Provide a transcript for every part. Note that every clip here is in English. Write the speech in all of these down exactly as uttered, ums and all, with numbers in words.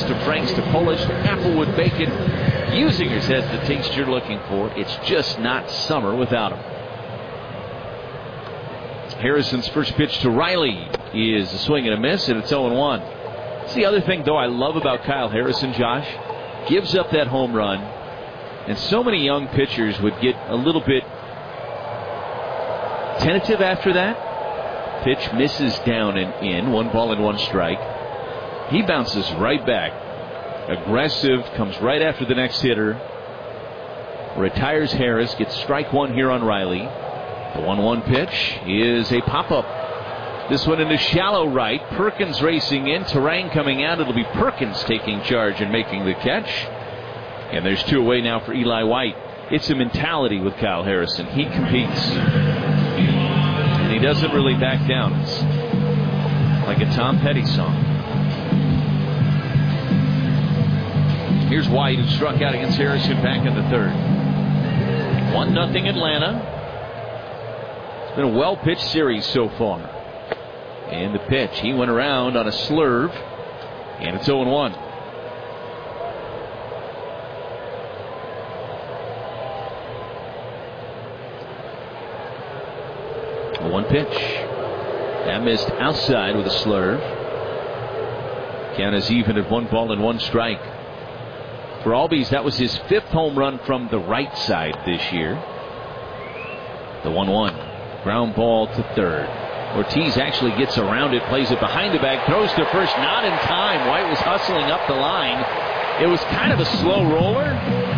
to Frank's to Polish to Applewood Bacon. Usinger's has the taste you're looking for. It's just not summer without them. Harrison's first pitch to Riley is a swing and a miss, and it's oh and one. That's the other thing, though, I love about Kyle Harrison, Josh. Gives up that home run, and so many young pitchers would get a little bit tentative after that. Pitch misses down and in. One ball and one strike. He bounces right back. Aggressive, comes right after the next hitter. Retires Harris, gets strike one here on Riley. The one one pitch is a pop-up. This one into shallow right. Perkins racing in. Terang coming out. It'll be Perkins taking charge and making the catch. And there's two away now for Eli White. It's a mentality with Kyle Harrison. He competes. And he doesn't really back down. It's like a Tom Petty song. Here's White, who struck out against Harrison back in the third. one nothing Atlanta. It's been a well-pitched series so far. And the pitch, he went around on a slurve. And it's oh and one. One pitch. That missed outside with a slurve. Count is even at one ball and one strike. For Albies, that was his fifth home run from the right side this year. The one one. Ground ball to third. Ortiz actually gets around it, plays it behind the bag, throws to first, not in time. White was hustling up the line. It was kind of a slow roller.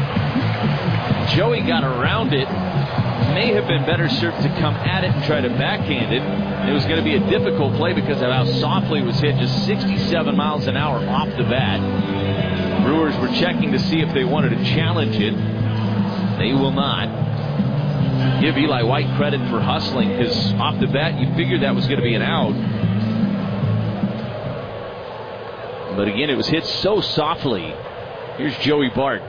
Joey got around it. May have been better served to come at it and try to backhand it. It was going to be a difficult play because of how softly it was hit, just sixty-seven miles an hour off the bat. Brewers were checking to see if they wanted to challenge it. They will not. Give Eli White credit for hustling, because off the bat you figured that was going to be an out. But again, it was hit so softly. Here's Joey Bart.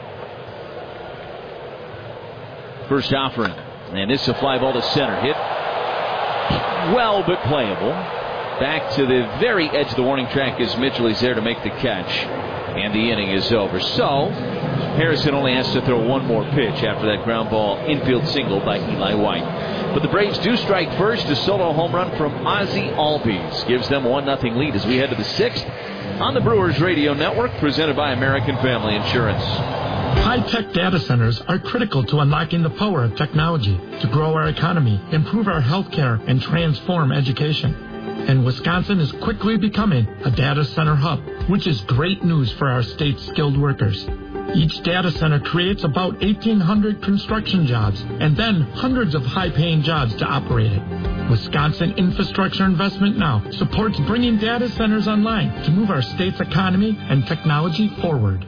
First offering. And this is a fly ball to center. Hit well, but playable. Back to the very edge of the warning track as Mitchell is there to make the catch. And the inning is over. So, Harrison only has to throw one more pitch after that ground ball infield single by Eli White. But the Braves do strike first. A solo home run from Ozzie Albies gives them a one nothing lead as we head to the sixth on the Brewers Radio Network, presented by American Family Insurance. High-tech data centers are critical to unlocking the power of technology to grow our economy, improve our healthcare, and transform education. And Wisconsin is quickly becoming a data center hub, which is great news for our state's skilled workers. Each data center creates about eighteen hundred construction jobs and then hundreds of high-paying jobs to operate it. Wisconsin Infrastructure Investment Now supports bringing data centers online to move our state's economy and technology forward.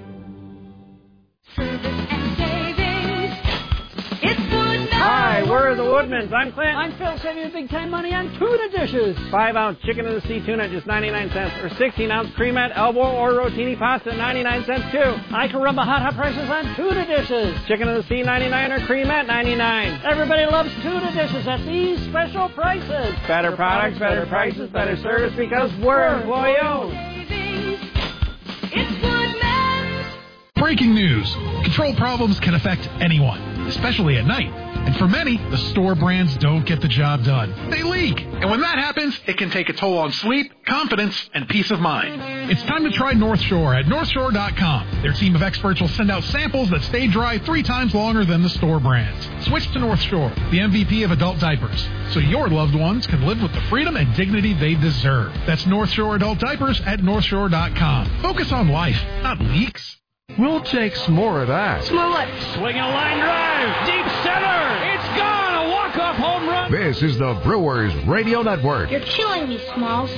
Hi, we're the Woodmans. I'm Clint. I'm Phil, saving you big time money on tuna dishes. Five ounce chicken of the sea tuna at just ninety-nine cents, or sixteen ounce cremette, elbow, or rotini pasta at ninety-nine cents too. I can rumba hot hot prices on tuna dishes. Chicken of the sea ninety-nine, or cremette ninety-nine. Everybody loves tuna dishes at these special prices. Better products, better prices, better service, because we're employee owned. It's Woodman's. Breaking news. Control problems can affect anyone, especially at night. And for many, the store brands don't get the job done. They leak. And when that happens, it can take a toll on sleep, confidence, and peace of mind. It's time to try North Shore at North Shore dot com. Their team of experts will send out samples that stay dry three times longer than the store brands. Switch to North Shore, the M V P of adult diapers, so your loved ones can live with the freedom and dignity they deserve. That's North Shore Adult Diapers at North Shore dot com. Focus on life, not leaks. We'll take some more of that. Smollett. Swinging a line drive. Deep center. It's gone. A walk-off home run. This is the Brewers Radio Network. You're killing me, Smalls.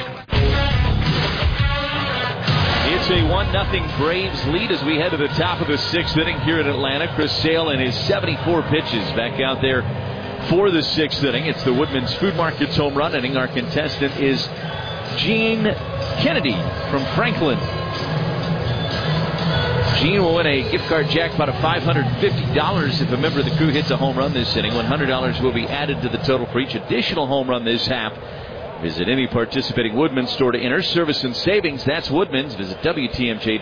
It's a one nothing Braves lead as we head to the top of the sixth inning here in Atlanta. Chris Sale and his seventy-four pitches back out there for the sixth inning. It's the Woodman's Food Market's home run inning. Our contestant is Gene Kennedy from Franklin. Gene will win a gift card jackpot of five hundred fifty dollars if a member of the crew hits a home run this inning. one hundred dollars will be added to the total for each additional home run this half. Visit any participating Woodman store to enter. Service and savings, that's Woodman's. Visit W T M J.